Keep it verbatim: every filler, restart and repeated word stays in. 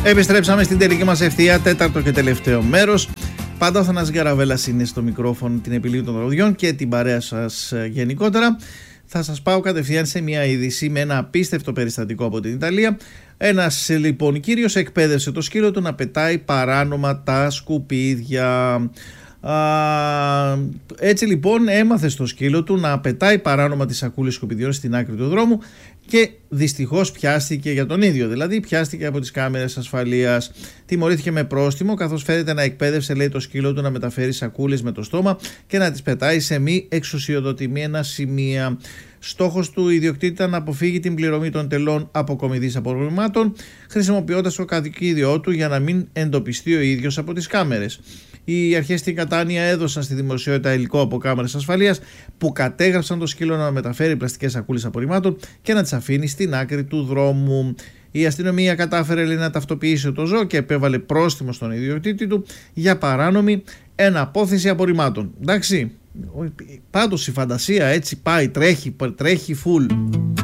Επιστρέψαμε στην τελική μας ευθεία, τέταρτο και τελευταίο μέρος. Πάντα ο Θανάσης Γκαραβέλας είναι στο μικρόφωνο, την επιλογή των ροδιών και την παρέα σας γενικότερα. Θα σας πάω κατευθείαν σε μια είδηση με ένα απίστευτο περιστατικό από την Ιταλία. Ένας λοιπόν κύριος εκπαίδευσε το σκύλο του να πετάει παράνομα τα σκουπίδια. Α, έτσι λοιπόν έμαθε στο σκύλο του να πετάει παράνομα τις σακούλες σκουπιδιών στην άκρη του δρόμου και δυστυχώς πιάστηκε για τον ίδιο, δηλαδή πιάστηκε από τις κάμερες ασφαλείας. Τιμωρήθηκε με πρόστιμο, καθώς φαίνεται να εκπαίδευσε, λέει, το σκύλο του να μεταφέρει σακούλες με το στόμα και να τις πετάει σε μη εξουσιοδοτημένα σημεία. Στόχος του ιδιοκτήτη ήταν να αποφύγει την πληρωμή των τελών αποκομιδής απορριμμάτων, χρησιμοποιώντας το κατοικίδιό του για να μην εντοπιστεί ο ίδιος από τις κάμερες. Οι αρχές στην Κατάνια έδωσαν στη δημοσιότητα υλικό από κάμερες ασφαλείας που κατέγραψαν το σκύλο να μεταφέρει πλαστικές σακούλες απορριμμάτων και να τις αφήνει στην άκρη του δρόμου. Η αστυνομία κατάφερε, λέει, να ταυτοποιήσει το ζώο και επέβαλε πρόστιμο στον ιδιοκτήτη του για παράνομη εναπόθεση απορριμμάτων. Εντάξει, πάντως η φαντασία έτσι πάει, τρέχει, τρέχει full.